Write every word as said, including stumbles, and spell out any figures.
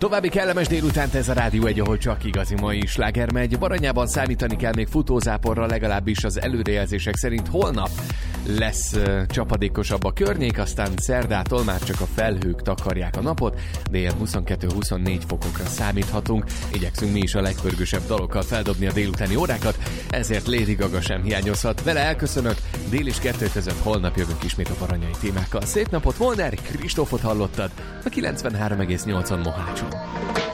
További kellemes délutánt ez a Rádió egy, ahol csak igazi mai sláger megy. Baranyában számítani kell még futózáporra, legalábbis az előrejelzések szerint holnap lesz uh, csapadékosabb a környék, aztán szerdától már csak a felhők takarják a napot, dél huszonkettő-huszonnégy fokokra számíthatunk. Igyekszünk mi is a legpörgősebb dalokkal feldobni a délutáni órákat, ezért Lady Gaga sem hiányozhat. Vele elköszönök, dél és kettő között holnap jövünk ismét a baranyai témákkal. Szép napot, Molnár Kristófot hallottad a kilencvenhárom egész nyolcon Mohácson.